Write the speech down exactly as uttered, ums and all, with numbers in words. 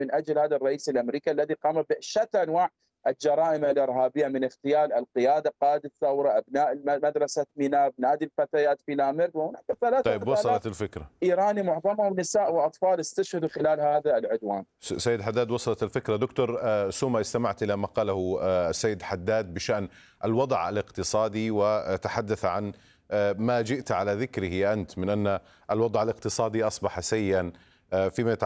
من أجل هذا الرئيس الأمريكي الذي قام بشتى أنواع الجرائم الإرهابية، من اغتيال القيادة، قائد الثورة، أبناء مدرسة ميناء، نادي الفتيات في لاميرت. وهناك طيب، ثلاثة آلاف وصلت الفكرة. إيراني معظمهم نساء وأطفال استشهدوا خلال هذا العدوان. سيد حداد، وصلت الفكرة. دكتور سومة، استمعت إلى ما قاله السيد حداد بشأن الوضع الاقتصادي، وتحدث عن ما جئت على ذكره أنت من أن الوضع الاقتصادي أصبح سيئا فيما